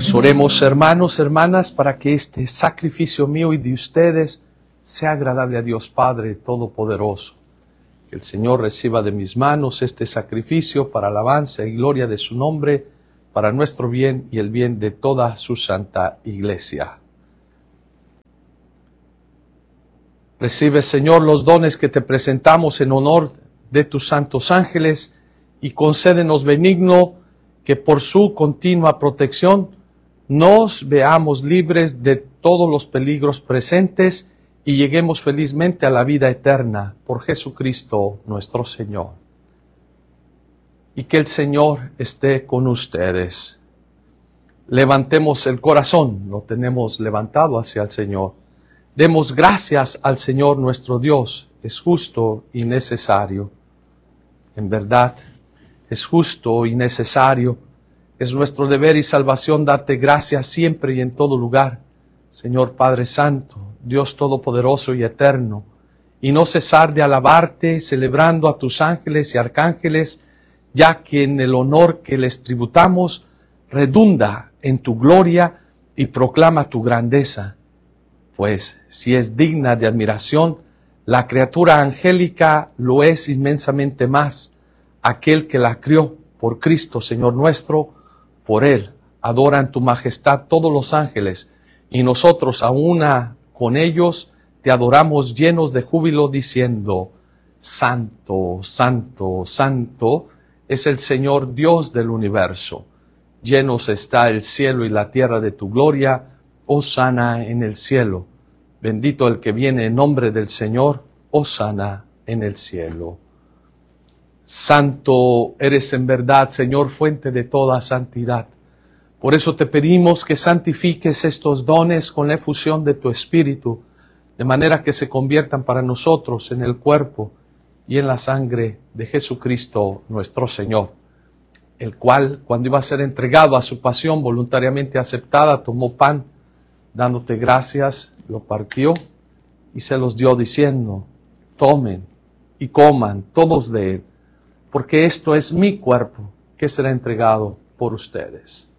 Pues oremos, hermanos, hermanas, para que este sacrificio mío y de ustedes sea agradable a Dios Padre Todopoderoso. Que el Señor reciba de mis manos este sacrificio para alabanza y gloria de su nombre, para nuestro bien y el bien de toda su santa Iglesia. Recibe, Señor, los dones que te presentamos en honor de tus santos ángeles y concédenos benigno que por su continua protección nos veamos libres de todos los peligros presentes y lleguemos felizmente a la vida eterna por Jesucristo nuestro Señor. Y que el Señor esté con ustedes. Levantemos el corazón, lo tenemos levantado hacia el Señor. Demos gracias al Señor nuestro Dios, es justo y necesario. En verdad, es justo y necesario. Es nuestro deber y salvación darte gracias siempre y en todo lugar, Señor Padre Santo, Dios Todopoderoso y Eterno, y no cesar de alabarte, celebrando a tus ángeles y arcángeles, ya que en el honor que les tributamos redunda en tu gloria y proclama tu grandeza. Pues, si es digna de admiración, la criatura angélica lo es inmensamente más, aquel que la crió por Cristo, Señor nuestro. Por Él adoran tu majestad todos los ángeles, y nosotros a una con ellos te adoramos llenos de júbilo, diciendo: Santo, Santo, Santo es el Señor Dios del universo. Llenos está el cielo y la tierra de tu gloria, hosana en el cielo. Bendito el que viene en nombre del Señor, hosana en el cielo. Santo eres en verdad, Señor, fuente de toda santidad. Por eso te pedimos que santifiques estos dones con la efusión de tu Espíritu, de manera que se conviertan para nosotros en el cuerpo y en la sangre de Jesucristo nuestro Señor, el cual, cuando iba a ser entregado a su pasión voluntariamente aceptada, tomó pan, dándote gracias, lo partió y se los dio diciendo: tomen y coman todos de él, porque esto es mi cuerpo que será entregado por ustedes.